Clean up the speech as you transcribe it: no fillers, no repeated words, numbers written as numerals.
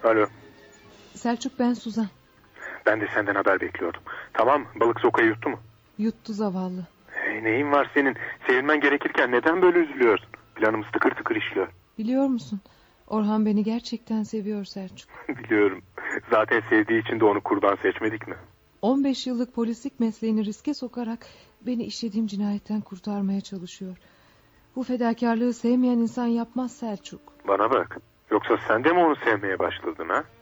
Alo. Selçuk, ben Suzan. Ben de senden haber bekliyordum. Tamam, balık sokayı yuttu mu? Yuttu zavallı. Neyin var senin? Sevilmen gerekirken neden böyle üzülüyorsun? Planımız tıkır tıkır işliyor. Biliyor musun? Orhan beni gerçekten seviyor Selçuk. Biliyorum. Zaten sevdiği için de onu kurban seçmedik mi? 15 yıllık polislik mesleğini riske sokarak beni işlediğim cinayetten kurtarmaya çalışıyor. Bu fedakarlığı sevmeyen insan yapmaz Selçuk. Bana bak. Yoksa sen de mi onu sevmeye başladın ha?